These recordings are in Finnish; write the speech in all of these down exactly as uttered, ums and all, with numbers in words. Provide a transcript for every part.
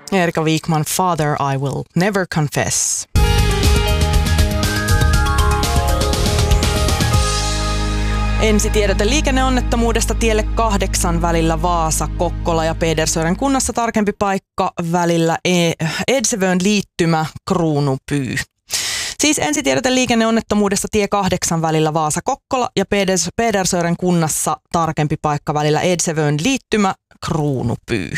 Erika Wikman, Father, I Will Never Confess. Ensitiedote liikenneonnettomuudesta tielle kahdeksan välillä Vaasa, Kokkola ja Pedersören kunnassa, tarkempi paikka välillä Edsevön liittymä Kruunupyy. Siis ensitiedote liikenneonnettomuudesta tie kahdeksan välillä Vaasa, Kokkola ja Pedersören kunnassa, tarkempi paikka välillä Edsevön liittymä Kruunupyy.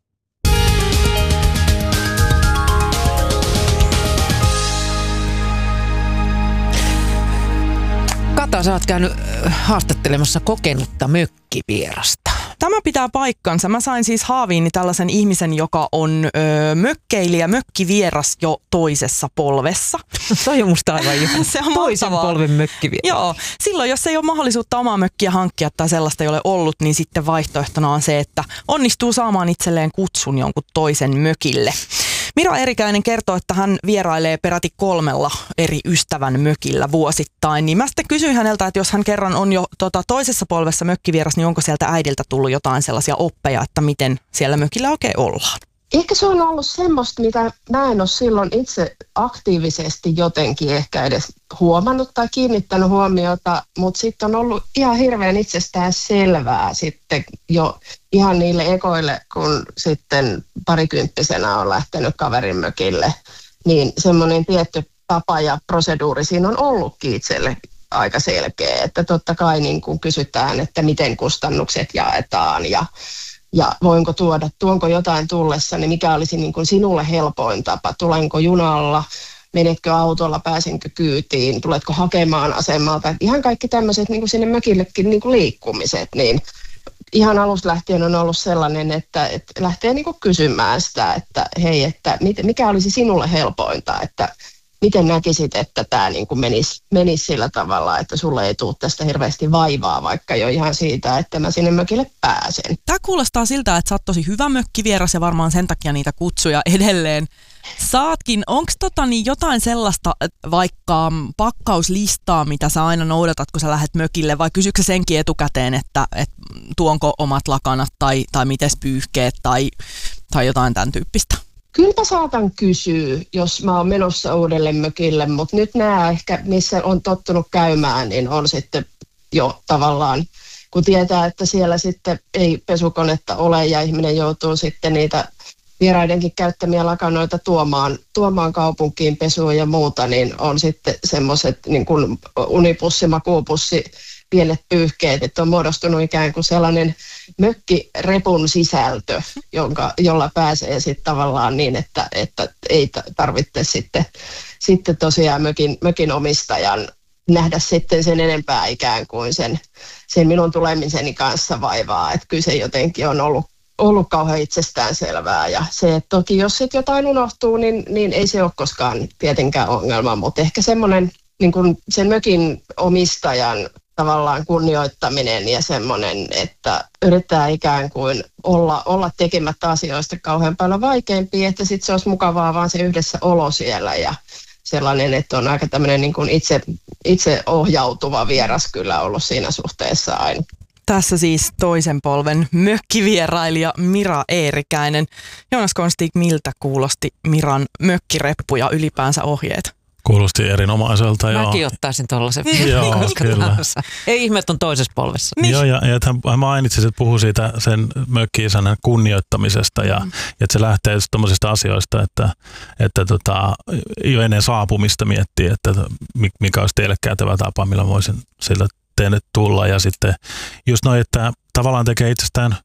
Kata, sä oot käynyt haastattelemassa kokenutta mökkivierasta. Tämä pitää paikkansa. Mä sain siis haaviini tällaisen ihmisen, joka on öö, mökkeilijä, mökkivieras jo toisessa polvessa. Se on jo musta aivan ihan. Se on toisen mahtavaa. Polven mökkivieras. Joo, silloin jos ei ole mahdollisuutta omaa mökkiä hankkia tai sellaista ei ole ollut, niin sitten vaihtoehtona on se, että onnistuu saamaan itselleen kutsun jonkun toisen mökille. Mira Eerikäinen kertoo, että hän vierailee peräti kolmella eri ystävän mökillä vuosittain. Niin mä sitten kysyin häneltä, että jos hän kerran on jo tota, toisessa polvessa mökkivieras, niin onko sieltä äidiltä tullut jotain sellaisia oppeja, että miten siellä mökillä oikein ollaan? Ehkä se on ollut semmoista, mitä mä en ole silloin itse aktiivisesti jotenkin ehkä edes huomannut tai kiinnittänyt huomiota, mutta sitten on ollut ihan hirveän itsestään selvää sitten jo ihan niille ekoille, kun sitten parikymppisenä on lähtenyt kaverin mökille, niin semmoinen tietty tapa ja proseduuri siinä on ollutkin itselle aika selkeä, että totta kai niin kun kysytään, että miten kustannukset jaetaan ja Ja voinko tuoda, tuonko jotain tullessa, niin mikä olisi niin kuin sinulle helpoin tapa? Tulenko junalla, menetkö autolla, pääsenkö kyytiin, tuletko hakemaan asemalta? Ihan kaikki tämmöiset niin kuin sinne mökillekin niin kuin liikkumiset, niin ihan alusta lähtien on ollut sellainen, että, että lähtee niin kuin kysymään sitä, että hei, että mikä olisi sinulle helpointa, että miten näkisit, että tämä niin kuin menisi, menisi sillä tavalla, että sulle ei tule tästä hirveästi vaivaa, vaikka jo ihan siitä, että mä sinne mökille pääsen. Tämä kuulostaa siltä, että sä oot tosi hyvä mökkivieras ja varmaan sen takia niitä kutsuja edelleen saatkin. Onko tota niin jotain sellaista vaikka pakkauslistaa, mitä sä aina noudatat, kun sä lähdet mökille, vai kysyksä senkin etukäteen, että, että tuonko omat lakanat tai, tai mites pyyhkeet tai, tai jotain tämän tyyppistä? Kyllä saatan kysyä, jos mä oon menossa uudelle mökille, mutta nyt nämä ehkä, missä on tottunut käymään, niin on sitten jo tavallaan, kun tietää, että siellä sitten ei pesukonetta ole ja ihminen joutuu sitten niitä vieraidenkin käyttämiä lakanoita tuomaan, tuomaan kaupunkiin pesuun ja muuta, niin on sitten semmoiset niin kuin unipussi, makuupussi, pienet pyyhkeet, että on muodostunut ikään kuin sellainen mökkirepun sisältö, jonka, jolla pääsee sitten tavallaan niin, että, että ei tarvitse sitten, sitten tosiaan mökin, mökin omistajan nähdä sitten sen enempää ikään kuin sen, sen minun tulemiseni kanssa vaivaa, että kyllä se jotenkin on ollut, ollut kauhean itsestäänselvää ja se, että toki jos sitten jotain unohtuu, niin, niin ei se ole koskaan tietenkään ongelma, mutta ehkä semmoinen niin kuin sen mökin omistajan tavallaan kunnioittaminen ja semmoinen, että yrittää ikään kuin olla, olla tekemättä asioista kauhean paljon vaikeampia, että sitten se olisi mukavaa vaan se yhdessä olo siellä ja sellainen, että on aika tämmöinen niin kuin itse, itse ohjautuva vieras kyllä ollut siinä suhteessa aina. Tässä siis toisen polven mökkivierailija Mira Eerikäinen. Joonas Konstig, miltä kuulosti Miran mökkireppu ja ylipäänsä ohjeet? Kuulosti erinomaiselta. Mäkin joo. ottaisin tuollaisen. Joo, kyllä. Ei ihme, että on toisessa polvessa. Niin. Joo, ja, ja hän mainitsi, että puhui siitä sen mökki-isänän kunnioittamisesta ja, mm. ja että se lähtee just tommosista asioista, että, että tota, jo ennen saapumista miettii, että mikä olisi teille käytävä tapa, millä voisin sillä teille tulla. Ja sitten just noin, että tavallaan tekee itsestään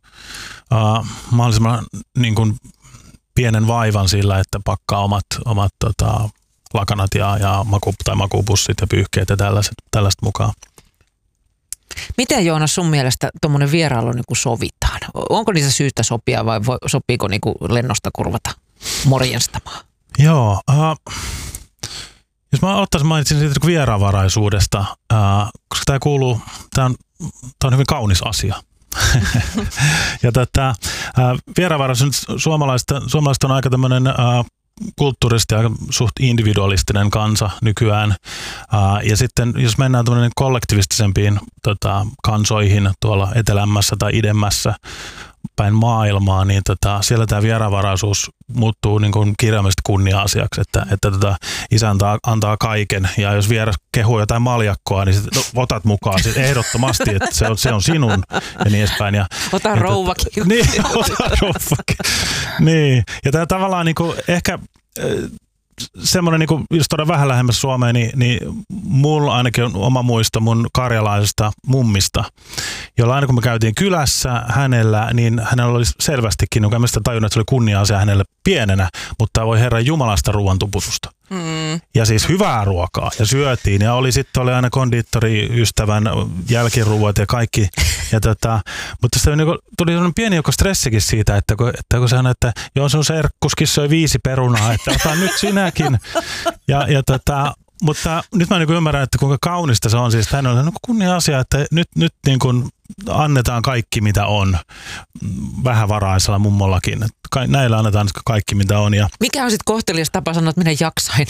uh, mahdollisimman niin kuin pienen vaivan sillä, että pakkaa omat, omat tota, lakanat ja, ja maku, tai makuupussit ja pyyhkeet ja tällaiset, tällaista mukaan. Miten Joonas sun mielestä tuommoinen vierailu niin kuin sovitaan? Onko niitä syystä sopia vai voi, sopiiko niin kuin lennosta kurvata morjenstamaan? Joo. Uh, jos mä ottaisin, mainitsin siitä vieraanvaraisuudesta, uh, koska tämä kuuluu, tämä on, on hyvin kaunis asia. ja tätä uh, vieraanvaraisuus, suomalaiset, suomalaiset on aika tämmöinen uh, kulttuurisesti aika suht individualistinen kansa nykyään. Uh, ja sitten jos mennään tämmöinen kollektivistisempiin tota, kansoihin tuolla etelämmässä tai idemmässä päin maailmaa, niin tota, siellä tämä vieraanvaraisuus muuttuu niin kuin kirjaimellisesti kunnia-asiaksi, että, että tota, isä antaa, antaa kaiken ja jos vieras kehuu jotain maljakkoa, niin sit, no, otat mukaan sit ehdottomasti, että se on, se on sinun ja niin edespäin. Ja, ota ja, rouvakin. Niin, ota rouvakin. Niin, ja tämä tavallaan niin kuin ehkä semmoinen, niin kuin, jos todella vähän lähemmäs Suomeen, niin, niin mulla ainakin on oma muisto mun karjalaisesta mummista, jolla aina kun me käytiin kylässä hänellä, niin hänellä oli selvästikin, joka mistä tajunnut, että se oli kunnia-asia hänelle pienenä, mutta voi Herran Jumalasta ruoan tuputusta. Mm. Ja siis hyvää ruokaa ja syötiin ja oli sitten oli aina kondiittoriystävän jälkiruuat ja kaikki. Ja tota, mutta sitten niin tuli sellainen pieni joukko stressikin siitä, että kun, että kun sanoi, että joo sun serkkuskin söi viisi perunaa, että ota nyt sinäkin. Ja, ja tota, mutta nyt mä niin ymmärrän, että kuinka kaunista se on. Siis hän on no, kunnia asia, että nyt, nyt niin kuin annetaan kaikki mitä on vähävaraisella mummollakin. Ka- näillä annetaan kaikki mitä on. Ja mikä on sitten kohtelias tapa sanoa, että minä jaksain?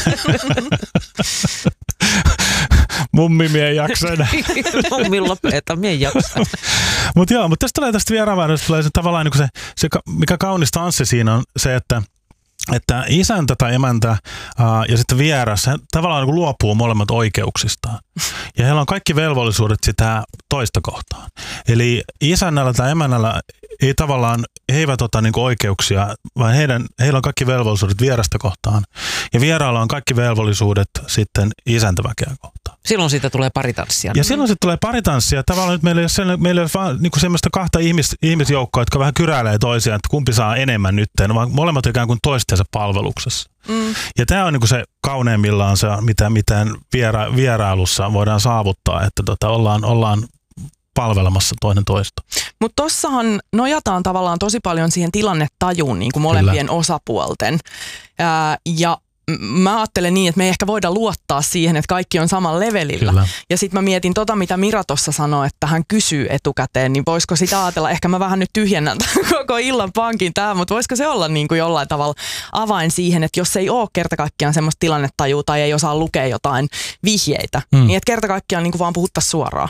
Mummi, mie jaksain. Mummi lopeta, mie jaksain. Mutta joo, mutta tästä tulee tästä vieraanvaiheesta tulee se tavallaan niin se, se, mikä kaunis tanssi siinä on se, että että isäntä tai emäntä ää, ja sitten vieras, he tavallaan niin luopuu molemmat oikeuksistaan. Ja heillä on kaikki velvollisuudet sitä toista kohtaan. Eli isännällä tai emännällä ei tavallaan, he eivät ota niin oikeuksia, vaan heidän, heillä on kaikki velvollisuudet vierasta kohtaan. Ja vieraalla on kaikki velvollisuudet sitten isäntäväkeä kohtaan. Silloin siitä tulee paritanssia. Ja silloin sitten tulee paritanssia. Tavallaan nyt meillä ei ole, sen, meillä ei ole vaan niin kuin semmoista kahta ihmis, ihmisjoukkoa, jotka vähän kyräilee toisiaan, että kumpi saa enemmän nyt, vaan molemmat ikään kuin toistensa palveluksessa. Mm. Ja tämä on niin kuin se kauneimmillaan se, mitä, mitä viera, vierailussa voidaan saavuttaa, että tota, ollaan, ollaan palvelemassa toinen toista. Mutta tossahan nojataan tavallaan tosi paljon siihen tilannetajuun niin kuin molempien Kyllä. osapuolten. Ää, ja mä ajattelen niin, että me ei ehkä voida luottaa siihen, että kaikki on samalla levelillä. Kyllä. Ja sitten mä mietin tota, mitä Mira tuossa sanoi, että hän kysyy etukäteen, niin voisiko sitä ajatella, ehkä mä vähän nyt tyhjennän koko illan pankin tähän, mutta voisiko se olla niin kuin jollain tavalla avain siihen, että jos ei ole kerta kaikkiaan semmoista tilannetajua tai ei osaa lukea jotain vihjeitä, mm. niin että kerta kaikkiaan niin kuin vaan puhuttaisiin suoraan.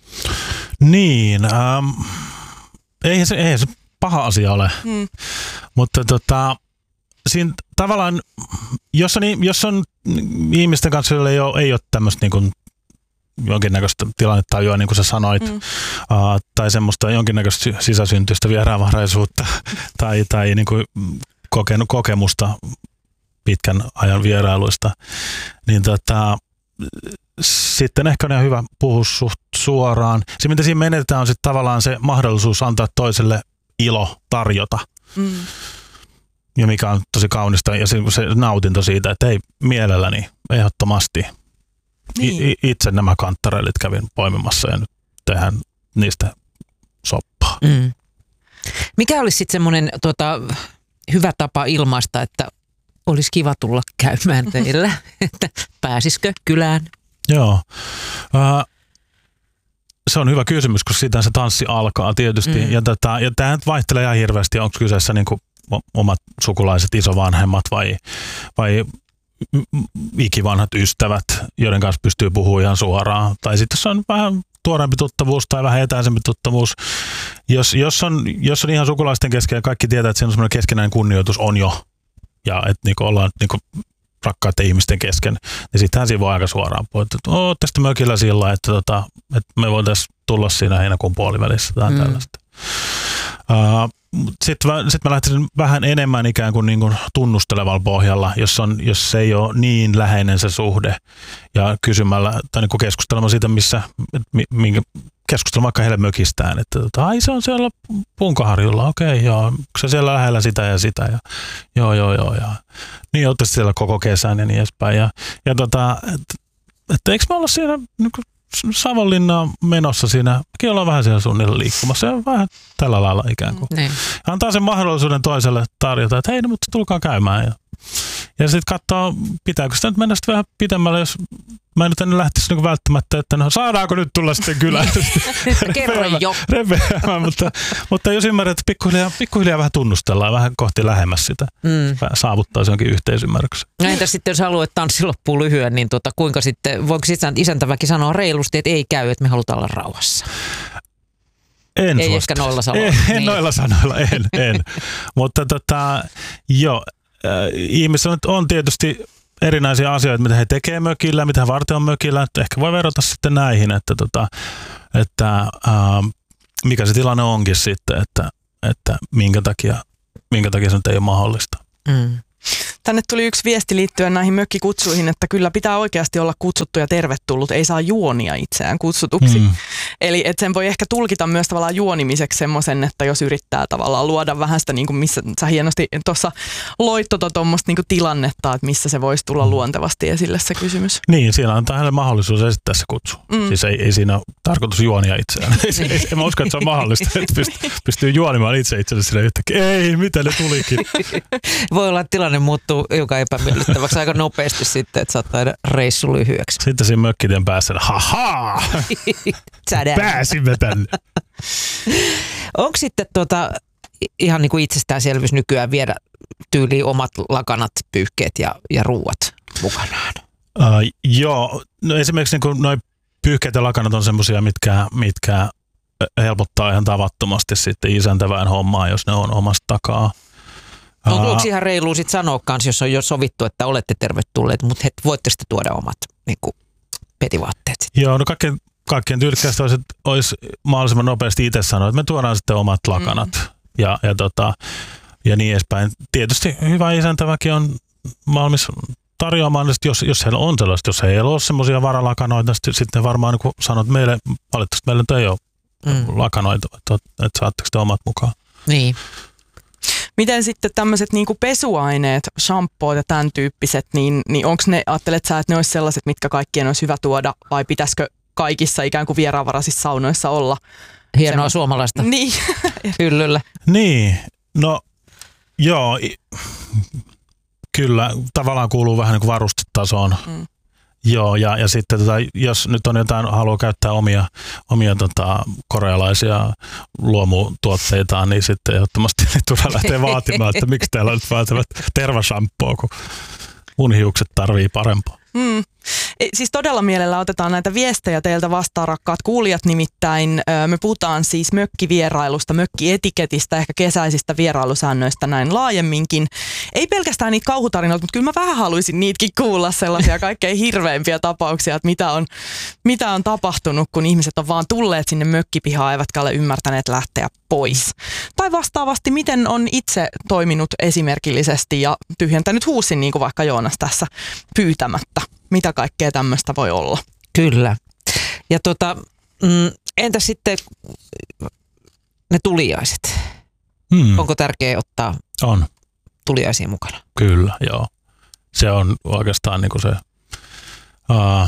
Niin, ähm, ei, se, ei se paha asia ole, mm. mutta tota, siinä tavallaan, jos on, jos on ihmisten kanssa, joilla ei ole, ei ole tämmöistä niin kuin jonkinnäköistä tilannetajua, niin kuin sä sanoit, mm. uh, tai semmoista jonkinnäköistä sisäsyntyistä vieraanvaraisuutta tai, tai niin kuin kokenut kokemusta pitkän ajan vierailuista, niin tota, sitten ehkä on ihan hyvä puhua suht suoraan. Se, mitä siinä menetetään, on sitten tavallaan se mahdollisuus antaa toiselle ilo tarjota. Mm. Ja mikä on tosi kaunista, ja se, se nautinto siitä, että ei mielelläni, ehdottomasti. Niin. I, itse nämä kantarellit kävin poimimassa ja nyt tehdään niistä soppaa. Mm. Mikä olisi sitten semmoinen tota, hyvä tapa ilmaista, että olisi kiva tulla käymään teillä, että pääsisikö kylään? Joo. Uh, se on hyvä kysymys, koska siitä se tanssi alkaa tietysti. Mm. Ja, tätä, ja tämä vaihtelee ihan hirveästi, onko kyseessä niin kuin omat sukulaiset, isovanhemmat vai, vai ikivanhat ystävät, joiden kanssa pystyy puhumaan ihan suoraan. Tai sitten jos on vähän tuoreempi tuttavuus tai vähän etäisempi tuttavuus. Jos, jos, on, jos on ihan sukulaisten kesken ja kaikki tietää, että siinä on semmoinen keskinäinen kunnioitus on jo, ja että niinku ollaan niinku rakkaiden ihmisten kesken, niin sittenhän siinä voi aika suoraan puhua, että oot tästä mökillä sillä, että, tota, että me voitaisiin tulla siinä heinäkuun puolivälissä tai mm. tällaista. Uh, Sitten sit mä lähtisin vähän enemmän ikään kuin, niin kuin tunnustelevalla pohjalla, jos, on, jos se ei ole niin läheinen se suhde, ja kysymällä tai niin kuin keskustelemaan siitä, missä, minkä, keskustelemaan vaikka heille mökistään, että ai se on siellä Punkaharjulla, okei okay, joo, se siellä lähellä sitä ja sitä, ja joo joo joo, ja niin olette siellä koko kesän ja niin edespäin, ja, ja tota, että et, eikö me olla siinä niin kuin Savonlinnaan menossa siinä, mekin ollaan vähän siellä suunnilla liikkumassa ja vähän tällä lailla ikään kuin. Niin. Antaa sen mahdollisuuden toiselle tarjota, että hei, no, mutta tulkaa käymään. Ja, ja sitten katsoo, pitääkö sitä nyt mennä sitten vähän pitemmälle, jos mä nyt en lähtisi niinku välttämättä, että no saadaanko nyt tulla sitten kylään. Kerro jo. Reveämään, mutta, mutta jos ymmärrät, että pikkuhiljaa, pikkuhiljaa vähän tunnustellaan, vähän kohti lähemmäs sitä, mm. saavuttaa se jonkin yhteisymmärryksen. No entä sitten, jos haluaa, että tanssi loppuu lyhyen, niin tuota, kuinka sitten, voiko isäntäväki sanoa reilusti, että ei käy, että me halutaan olla rauhassa? En Ei suosittele. ehkä noilla sanoilla. En, en Niin. noilla sanoilla, en. en. Mutta tota, joo, äh, ihmisillä on tietysti erinäisiä asioita, mitä he tekee mökillä, mitä he varten on mökillä. Että ehkä voi verrata sitten näihin, että, tota, että äh, mikä se tilanne onkin sitten, että, että minkä, takia, minkä takia se nyt ei ole mahdollista. Mm. Tänne tuli yksi viesti liittyen näihin mökkikutsuihin, että kyllä pitää oikeasti olla kutsuttu ja tervetullut, ei saa juonia itseään kutsutuksi. Mm. Eli että sen voi ehkä tulkita myös tavallaan juonimiseksi semmoisen, että jos yrittää tavallaan luoda vähän sitä, niin kuin missä sä hienosti tuossa loit tota tuommoista niin kuin tilannetta, että missä se voisi tulla luontevasti esille se kysymys. Niin, siinä antaa hänelle mahdollisuus esittää se kutsu. Mm. Siis ei, ei siinä ole tarkoitus juonia itseään. ei, en mä usko, että se on mahdollista, että pystyy, pystyy juonimaan itse itselle sille yhtäkkiä. Ei, mitä ne tulikin. Voi olla, että tilanne muuttuu joka epämiellyttäväksi aika nopeasti sitten, että saattaa jäädä reissu lyhyeksi. Sitten siinä mökkitien päässä, hahaa, pääsimme tänne. Onko sitten tuota, ihan niin kuin itsestäänselvyys nykyään viedä tyyliin omat lakanat, pyyhkeet ja, ja ruuat mukanaan? Uh, joo, no esimerkiksi niin noin pyyhkeet ja lakanat on semmoisia, mitkä, mitkä helpottaa ihan tavattomasti sitten isäntävään hommaa, jos ne on omasta takaa. No, onko ihan reilua sitten sanoa kanssa, jos on jo sovittu, että olette tervetulleet, mutta het, voitte sitten tuoda omat niin kuin petivaatteet sitten? Joo, no kaikkein, kaikkein tyylikkäistä olisi, että olisi mahdollisimman nopeasti itse sanoa, että me tuodaan sitten omat lakanat mm. ja, ja, tota, ja niin edespäin. Tietysti hyvä isäntäväkin on valmis tarjoamaan, jos, jos heillä on sellaista, jos heillä ole semmoisia varalakanoita, sitten varmaan niin sanot meille, valitettavasti meillä nyt ei ole mm. lakanoita, että, että saatteko te omat mukaan. Niin. Miten sitten tämmöiset niinku pesuaineet, shampoot ja tämän tyyppiset, niin, niin onko ne, ajattelet sä, että ne olisi sellaiset, mitkä kaikkien olisi hyvä tuoda, vai pitäisikö kaikissa ikään kuin vieraanvaraisissa saunoissa olla? Hienoa semmo- suomalaista niin. hyllyllä. Niin, no joo, kyllä tavallaan kuuluu vähän niin kuin varustetasoon. Mm. Joo, ja, ja sitten tota, jos nyt on jotain, haluaa käyttää omia, omia tota, korealaisia luomutuotteitaan, niin sitten ehdottomasti turha lähtee vaatimaan, että miksi täällä nyt vaativat tervashampoo, kun mun hiukset tarvii parempaa. Mm. Siis todella mielellä otetaan näitä viestejä teiltä vastaan, rakkaat kuulijat, nimittäin me puhutaan siis mökkivierailusta, mökkietiketistä, ehkä kesäisistä vierailusäännöistä näin laajemminkin. Ei pelkästään niitä kauhutarinoita, mutta kyllä mä vähän haluaisin niitäkin kuulla, sellaisia kaikkein hirveimpiä tapauksia, että mitä on, mitä on tapahtunut, kun ihmiset on vaan tulleet sinne mökkipihaan eivätkä ole ymmärtäneet lähteä pois. Tai vastaavasti, miten on itse toiminut esimerkillisesti ja tyhjentänyt huusin, niin kuin vaikka Joonas tässä pyytämättä. Mitä kaikkea tämmöistä voi olla? Kyllä. Ja tota, mm, entä sitten ne tuliaiset? Hmm. Onko tärkeää ottaa on. tuliaisia mukana? Kyllä, joo. Se on oikeastaan niin kuin se, uh,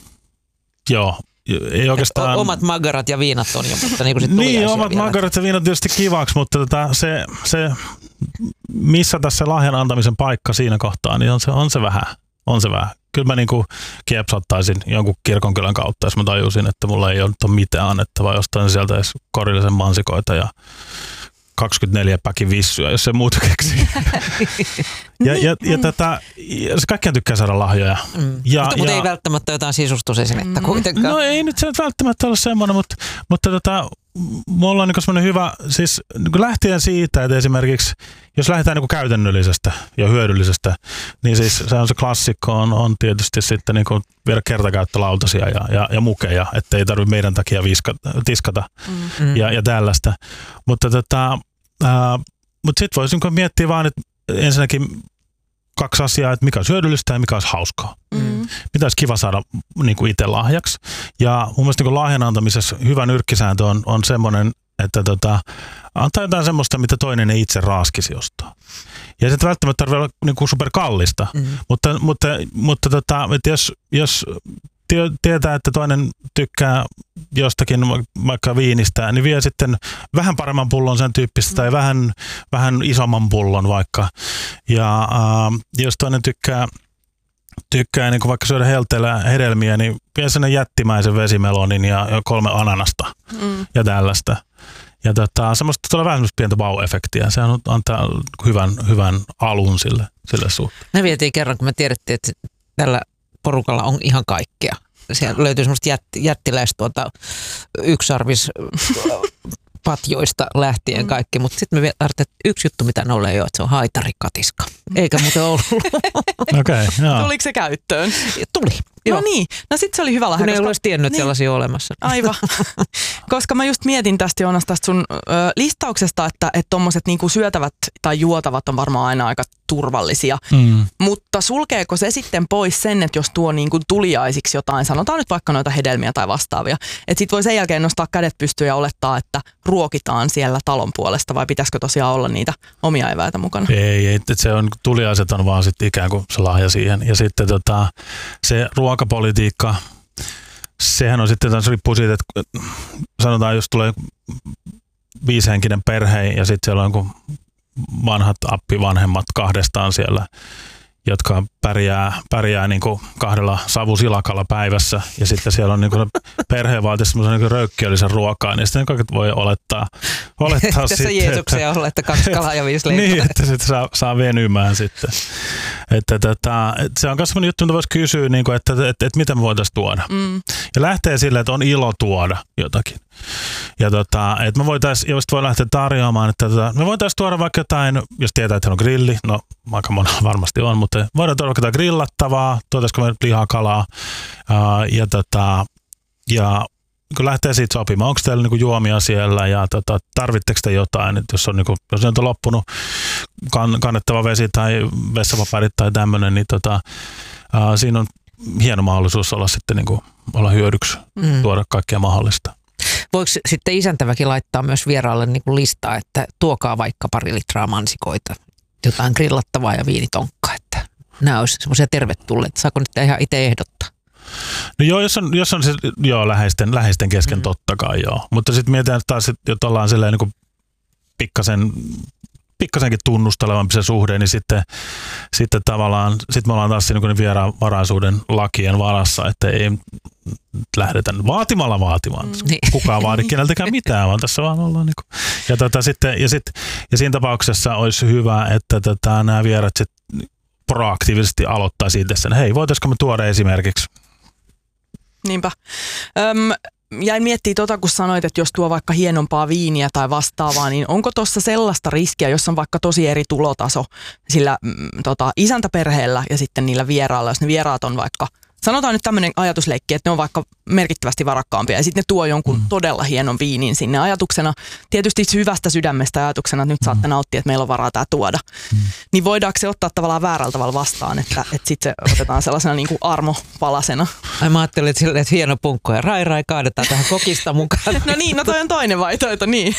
joo, ei oikeastaan... O- omat magarat ja viinat on jo, mutta niin kuin sit niin, omat vielä. Magarat ja viinat tietysti kivaksi, mutta tota, se, se, missä tässä lahjan antamisen paikka siinä kohtaa, niin on se, on se vähän. On se vähän. Kyllä mä niinku kiepsauttaisin jonkun kirkonkylän kautta, jos mä tajusin, että mulla ei ole mitään annettavaa jostain sieltä edes korillisen mansikoita ja kaksikymmentäneljä päki vissyä, jos se muuta keksii. ja, ja, ja, tätä, ja se kaikkiaan tykkää saada lahjoja. Mm. Ja, mutta, mutta ja, ei välttämättä jotain sisustusesinettä mm. kuitenkaan. No ei nyt se välttämättä ole semmoinen, mutta, mutta tota, mulla on niin semmoinen hyvä, siis niin lähtien siitä, että esimerkiksi jos lähdetään niin käytännöllisestä ja hyödyllisestä, niin siis se on se klassikko, on, on tietysti sitten niin viedä kertakäyttölautasia ja, ja, ja mukeja, että ei tarvitse meidän takia viskata, tiskata mm. ja, ja tällaista. Mutta tota, mutta sitten voisi niin miettiä vaan, että ensinnäkin kaksi asiaa, että mikä olisi hyödyllistä ja mikä olisi hauskaa. Mm. Mitä olisi kiva saada niin kuin itse lahjaksi. Ja mun mielestä niin lahjan antamisessa hyvä nyrkkisääntö on, on semmoinen, että tota, antaa jotain semmoista, mitä toinen ei itse raaskisi jostain. Ja se välttämättä tarvitse olla niin kuin superkallista, mm. mutta, mutta, mutta tota, että jos, jos tietää, että toinen tykkää jostakin vaikka viinistä, niin vie sitten vähän paremman pullon sen tyyppistä tai vähän, vähän isomman pullon vaikka. Ja äh, jos toinen tykkää, tykkää niin vaikka syödä helteellä hedelmiä, niin vie sen jättimäisen vesimelonin ja, ja kolme ananasta mm. ja tällaista. Ja tota, semmoista tulee vähän semmoista pientä wow-efektiä. Sehän antaa hyvän, hyvän alun sille, sille suhteen. Me vietiin kerran, kun me tiedettiin, että tällä porukalla on ihan kaikkea. Siellä löytyy semmoista jätti, jättiläistä tuota, yksarvis patjoista lähtien mm. kaikki, mutta sitten me ajattelin, että yksi juttu, mitä ne ole jo, että se on haitarikatiska. Eikä muuten ollut. Okei, joo. Tuliko se käyttöön? Tuli. No niin, no sit se oli hyvä lahja. Kun ei olisi tiennyt, että niin. sellaisia olemassa. Aivan. Koska mä just mietin tästä, Joonas, tästä sun ö, listauksesta, että et tommoset niinku syötävät tai juotavat on varmaan aina aika turvallisia. Mm. Mutta sulkeeko se sitten pois sen, että jos tuo niinku tuliaisiksi jotain, sanotaan nyt vaikka noita hedelmiä tai vastaavia, että sit voi sen jälkeen nostaa kädet pystyyn ja olettaa, että ruokitaan siellä talon puolesta, vai pitäisikö tosiaan olla niitä omia eväitä mukana? Ei, ei se on, tuliaiset on vaan sitten ikään kuin se lahja siihen. Ja sitten tota, se ruokapolitiikka, sehän on sitten, se riippuu siitä, että sanotaan, jos tulee viisihenkinen perhe ja sitten siellä on joku vanhat appivanhemmat kahdestaan siellä, jotka pärjää, pärjää niin kuin kahdella savusilakalla päivässä. Ja sitten siellä on niin kuin perheen vaatii semmoisen niin röykkiöllisen ruokaa, niin sitten kaikki voi olettaa, olettaa tässä sitten, Jeesuksia olla, että kaksi kalaa ja viisi leipää. Niin, että sitten saa, saa venymään sitten. Että, että, että se on myös semmoinen juttu, mitä voisi kysyä, niin kuin, että, että, että, että mitä me voitaisiin tuoda. Mm. Ja lähtee silleen, että on ilo tuoda jotakin. Ja tota, että me voitaisiin, jos voi lähteä tarjoamaan, että tota, me voitaisiin tuoda vaikka jotain, jos tietää, että on grilli, no aika monella varmasti on, mutta voidaan tuoda jotain grillattavaa, tuotaisiko me lihaa, kalaa, ää, ja, tota, ja kun lähtee siitä sopimaan, onko teillä niinku juomia siellä ja tota, tarvitteko te jotain, että jos on, niinku, jos on loppunut kann, kannettava vesi tai vessapaperit tai tämmöinen, niin tota, ää, siinä on hieno mahdollisuus olla sitten niinku, olla hyödyksi, mm. tuoda kaikkea mahdollista. Voiko sitten isäntäväkin laittaa myös vieraalle niin kuin listaa, että tuokaa vaikka pari litraa mansikoita, jotain grillattavaa ja viinitonkkaa, että nämä olisi semmoisia tervetulleita. Saako nyt ihan itse ehdottaa? No joo, jos on, jos on se, joo, läheisten, läheisten kesken mm. totta kai joo. Mutta sitten mietitään taas, että ollaan silleen niin kuin pikkasen, pikkasenkin tunnustelevampi se suhde, niin sitten, sitten tavallaan, sitten me ollaan taas siinä niin vieraanvaraisuuden lakien varassa, että ei lähdetä vaatimalla vaatimaan. Niin. Kukaan vaadi keneltäkään mitään, vaan tässä vaan ollaan. Niin kuin. Ja, tota, sitten, ja, sit, ja siinä tapauksessa olisi hyvä, että tota, nämä vierat sit proaktiivisesti aloittaisi itse sen. Hei, voitaisiko me tuoda esimerkiksi? Niinpä. Öm, jäin miettimään tota, kun sanoit, että jos tuo vaikka hienompaa viiniä tai vastaavaa, niin onko tuossa sellaista riskiä, jos on vaikka tosi eri tulotaso sillä mm, tota, isäntäperheellä ja sitten niillä vierailla, jos ne vieraat on vaikka, sanotaan nyt tämmöinen ajatusleikki, että ne on vaikka merkittävästi varakkaampia ja sitten ne tuo jonkun mm. todella hienon viinin sinne ajatuksena, tietysti hyvästä sydämestä ajatuksena, että nyt saatte nauttia, että meillä on varaa tämä tuoda. Mm. Niin voidaanko se ottaa tavallaan väärällä tavalla vastaan, että, että sitten se otetaan sellaisena niin kuin armopalasena? Ai mä ajattelin, että, sille, että hieno punkko ja rai rai kaadetaan tähän kokista mukaan. No niin, no toi on toinen vaihtoehto, niin.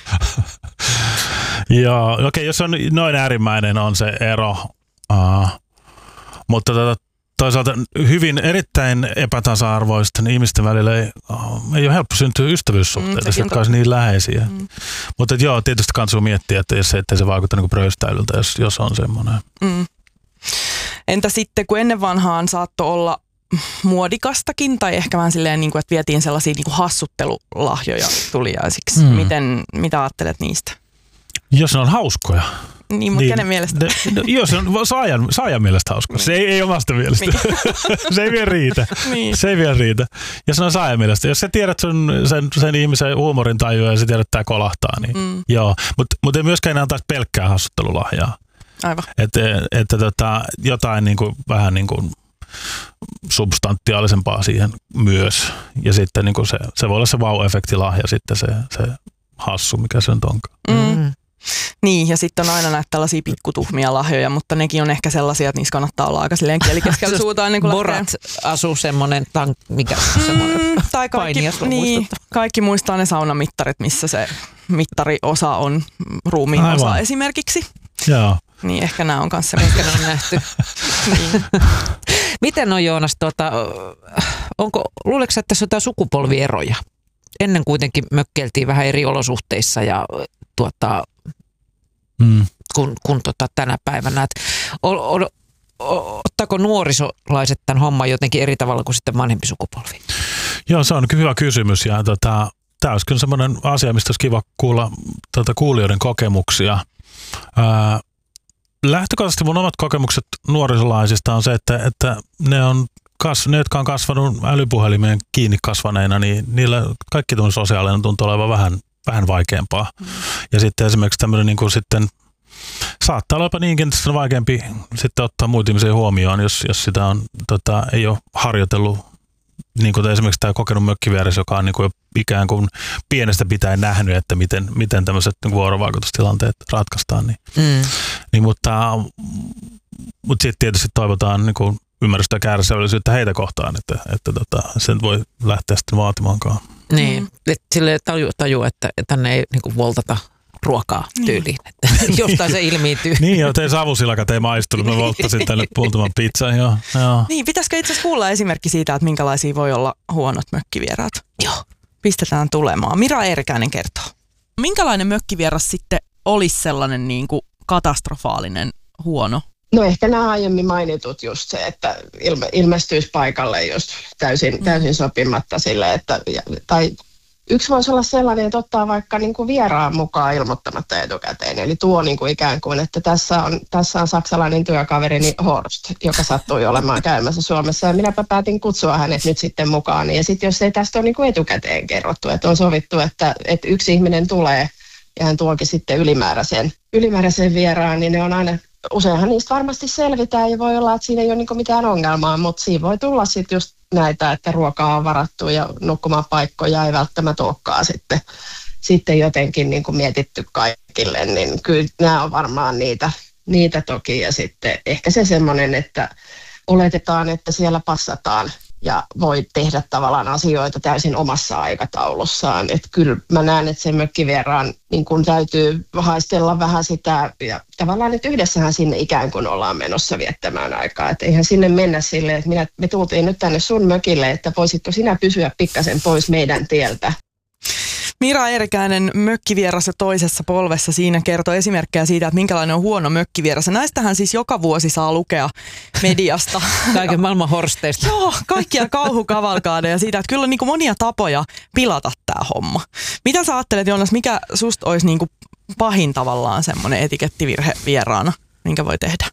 Joo, okei, okay, jos on noin äärimmäinen on se ero, uh, mutta tota, toisaalta hyvin erittäin epätasa-arvoisten ihmisten välillä ei, oh, ei ole helppo syntyä ystävyyssuhteita, mm, jotka olisi niin läheisiä. Mm. Mutta joo, tietysti kannattaa miettiä, että jos se, ettei se vaikuta niin kuin pröystäilyltä, jos, jos on semmoinen. Mm. Entä sitten, kun ennen vanhaan saattoi olla muodikastakin, tai ehkä vähän silleen, niin kuin, että vietiin sellaisia niin kuin hassuttelulahjoja tuliaisiksi. Mm. Miten, mitä ajattelet niistä? Jos ne on hauskoja. Niin, mutta niin, kenen mielestä? Ne, no, joo, se on saajan, saajan mielestä hauska. Niin. Se ei, ei omasta mielestä. Niin. Se ei vielä riitä. Niin. Se ei vielä riitä. Ja se on saajan mielestä. Jos sä tiedät sun, sen, sen ihmisen huumorin tajua ja sä tiedät, että tää kolahtaa, niin mm. joo. Mutta mut ei myöskään antaisi pelkkää hassuttelulahjaa. Aivan. Että et, tota, jotain niin kuin, vähän niin kuin substantiaalisempaa siihen myös. Ja sitten niin kuin se, se voi olla se vau-efektilahja sitten se, se hassu, mikä se nyt onkaan. Mm. Niin, ja sitten on aina näitä tällaisia pikkutuhmia lahjoja, mutta nekin on ehkä sellaisia, että niissä kannattaa olla aika silleen kielikeskellä suuta ennen kuin Borat lähtee. asuu semmoinen, tank, mikä semmoinen mm, tai kaikki, niin, kaikki muistaa ne saunamittarit, missä se mittariosa on ruumiin Aivan. osa esimerkiksi. Joo. Niin ehkä nämä on kanssa semmoisia, ne on nähty. Niin. Miten on, Joonas, tuota, onko, luuleeko että tässä on jotain sukupolvieroja? Ennen kuitenkin mökkeiltiin vähän eri olosuhteissa ja tuota, mm. kun, kun tota, tänä päivänä. Et, o, o, o, ottaako nuorisolaiset tämän homman jotenkin eri tavalla kuin sitten vanhempi sukupolvi? Joo, se on hyvä kysymys ja tota, tämä olisi kyllä semmoinen asia, mistä olisi kiva kuulla tota, kuulijoiden kokemuksia. Ää, lähtökohtaisesti mun omat kokemukset nuorisolaisista on se, että, että ne on Kas, ne, jotka on kasvanut älypuhelimeen kiinni kasvaneina, niin niillä kaikki tuon sosiaalinen tuntuu olevan vähän vähän vaikeampaa. Mm. Ja sitten esimerkiksi tämmöinen niin kuin sitten saattaa olla jopa niinkin, että on vaikeampi sitten ottaa muita ihmisiä huomioon, jos, jos sitä on, tota, ei ole harjoitellut, niin kuin esimerkiksi tämä kokenut mökkivieras, joka on niin kuin ikään kuin pienestä pitäen nähnyt, että miten, miten tämmöiset niin vuorovaikutustilanteet ratkaistaan. Niin, mm. niin, mutta mutta sitten tietysti toivotaan niin kuin ymmärrystä ja kärsivällisyyttä heitä kohtaan, että, että tota, sen voi lähteä sitten vaatimaankaan. Niin, että silleen taju, taju, että tänne ei niin kuin voltata ruokaa tyyliin, että jostain se ilmiintyy. Niin, joo, tein savusilakat ei maistunut, mä volttasin tänne puoltaman pizzan, joo, joo. Niin, pitäisikö itse asiassa kuulla esimerkki siitä, että minkälaisia voi olla huonot mökkivieraat? Joo. Pistetään tulemaan. Mira Eerikäinen kertoo. Minkälainen mökkivieras sitten olisi sellainen niin kuin katastrofaalinen huono? No ehkä nämä aiemmin mainitut just se, että ilme, ilmestyisi paikalle just täysin, mm. täysin sopimatta sille, että, tai yksi voisi olla sellainen, että ottaa vaikka niin kuin vieraan mukaan ilmoittamatta etukäteen. Eli tuo niin kuin ikään kuin, että tässä on, tässä on saksalainen työkaverini Horst, joka sattui olemaan käymässä Suomessa. Ja minäpä päätin kutsua hänet nyt sitten mukaan. Ja sitten jos ei tästä ole niin kuin etukäteen kerrottu, että on sovittu, että, että yksi ihminen tulee ja hän tuokin sitten ylimääräisen, ylimääräisen vieraan, niin ne on aina... Useinhan niistä varmasti selvitään ja voi olla, että siinä ei ole niinku mitään ongelmaa, mutta siinä voi tulla sitten just näitä, että ruokaa on varattu ja nukkumapaikkoja ei välttämättä olekaan sitten, sitten jotenkin niinku mietitty kaikille, niin kyllä nämä on varmaan niitä, niitä toki. Ja sitten ehkä se semmoinen, että oletetaan, että siellä passataan ja voi tehdä tavallaan asioita täysin omassa aikataulussaan. Että kyllä mä näen, että sen mökkivieraan niin kun täytyy haistella vähän sitä, ja tavallaan, että yhdessähän sinne ikään kuin ollaan menossa viettämään aikaa. Että eihän sinne mennä silleen, että minä, me tultiin nyt tänne sun mökille, että voisitko sinä pysyä pikkasen pois meidän tieltä. Mira Eerikäinen, mökkivieras ja toisessa polvessa, siinä kertoo esimerkkejä siitä, että minkälainen on huono mökkivieras. Ja näistähän siis joka vuosi saa lukea mediasta. Kaiken maailman horsteista. Joo, kaikkia kauhukavalkaadeja siitä, että kyllä on niin kuin monia tapoja pilata tämä homma. Mitä sä ajattelet, Joonas, mikä susta olisi niin kuin pahin tavallaan semmoinen etikettivirhe vieraana, minkä voi tehdä?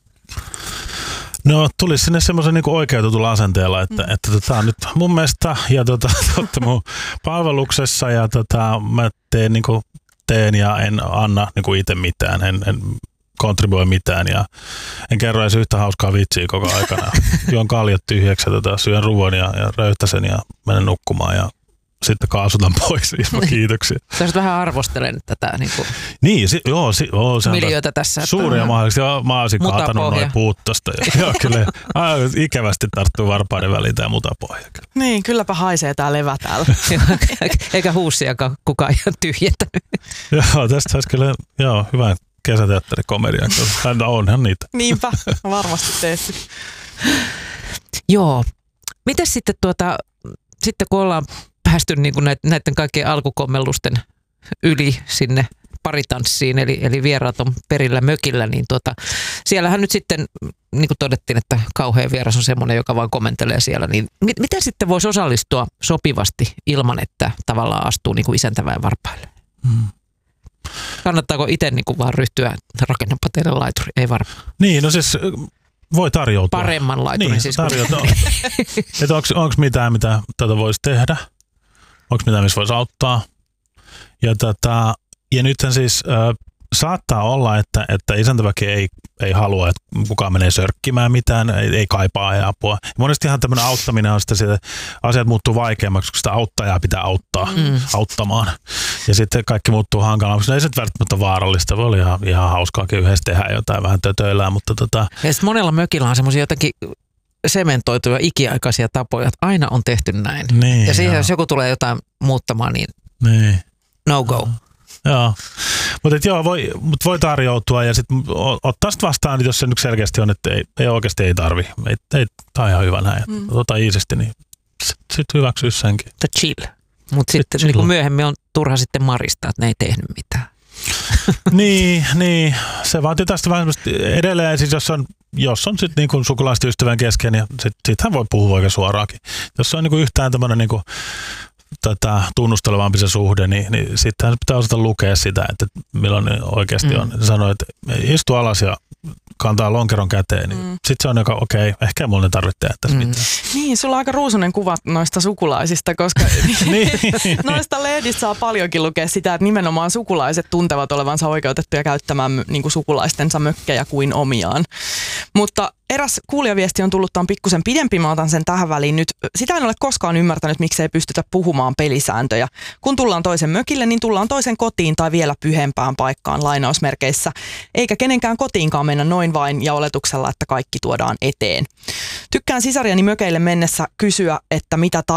No tulisi sinne semmoisen niin oikeutetulla asenteella, että, mm. että tota, nyt mun mielestä ja tota, totta mun palveluksessa ja tota, mä teen, niin kuin, teen ja en anna niin itse mitään, en, en kontribuoi mitään ja en kerro edes yhtä hauskaa vitsiä koko aikana. Juon kaljat tyhjäksi ja tota, syön ruvon ja, ja röyhtäsen ja menen nukkumaan ja sitten kaasutan pois. Kiitoksia. Sä olisit vähän arvostelen tätä niin kuin niin, si- joo, si- joo, miljöötä tässä. Suuria mahdollisia. Mä olisin kaatanut noin puut tosta. Joo, kyllä. Aivan, ikävästi tarttuu varpaiden väliin tää mutapohja. Niin, kylläpä haisee tää levä täällä. Eikä huussiakaan kukaan ihan tyhjentänyt. Joo, tästä olisi kyllä joo, hyvä kesäteatterikomedia. Onhan niitä. Niinpä, varmasti tehty. Joo. Mites sitten tuota, sitten kun ollaan päästy niin kuin näiden kaikkien alkukommellusten yli sinne paritanssiin, eli, eli vieraat on perillä mökillä, niin tuota, siellähän nyt sitten, niin kuin todettiin, että kauhean vieras on semmoinen, joka vaan komentelee siellä, niin mit, miten sitten voisi osallistua sopivasti ilman, että tavallaan astuu niin kuin isäntäväen varpaille? Hmm. Kannattaako itse niin kuin vaan ryhtyä rakennapa teille laituri? Ei varmaan. Niin, no siis voi tarjoutua. Paremman laiturin niin, siis. Tarjoutua. Että onko mitään, mitä tätä voisi tehdä? Onko mitään, missä voisi auttaa? Ja, tätä, ja nythän siis äh, saattaa olla, että, että isäntäväki ei, ei halua, että kukaan menee sörkkimään mitään, ei, ei kaipaa apua. Ja monestihan tämmöinen auttaminen on sitä, että asiat muuttuu vaikeammaksi, kun sitä auttajaa pitää auttaa, mm. auttamaan. Ja sitten kaikki muuttuu hankalammaksi. No ei se välttämättä vaarallista, voi olla ihan, ihan hauskaakin yhdessä tehdä jotain, vähän tötöillään, mutta tota... Ja sitten monella mökillä on semmoisia jotenkin sementoituja ikiaikaisia tapoja, että aina on tehty näin. Niin, ja siihen, joo. jos joku tulee jotain muuttamaan, niin, niin. no go. Joo, mutta joo, voi, mut voi tarjoutua ja sitten ottaa sit vastaan, jos se nyt selkeästi on, että ei, ei oikeasti ei tarvi. Ei, ei, tämä on ihan hyvä näin. Mm. Ota iisisti, niin sitten sit hyväksyy senkin. The chill. Mutta sitten niin myöhemmin on turha sitten maristaa, että ne ei tehnyt mitään. niin, niin, se vaatii tästä vähän edelleen, siis jos on, jos on sitten niinku sukulaisten ystävän kesken, niin sitten sit hän voi puhua oikein suoraankin. Jos on niinku yhtään tämmöinen niinku tätä tunnustelevampi se suhde, niin, niin sittenhän pitää osata lukea sitä, että milloin oikeasti mm. on. Sanoi, että istu alas ja kantaa lonkeron käteen, niin mm. sitten se on joka, okei, okay, ehkä mulla ei tarvitse tehdä tässä mm. mitään. Niin, sulla on aika ruusunen kuva noista sukulaisista, koska niin. noista lehdistä saa paljonkin lukea sitä, että nimenomaan sukulaiset tuntevat olevansa oikeutettuja käyttämään niin kuin sukulaistensa mökkejä kuin omiaan. Mutta eräs kuulijaviesti on tullut, tämä on pikkusen pidempi, mä otan sen tähän väliin nyt. Sitä en ole koskaan ymmärtänyt, miksi ei pystytä puhumaan pelisääntöjä. Kun tullaan toisen mökille, niin tullaan toisen kotiin tai vielä pyhempään paikkaan lainausmerkeissä. Eikä kenenkään kotiinkaan mennä noin vain ja oletuksella, että kaikki tuodaan eteen. Tykkään sisariani mökeille mennessä kysyä, että mitä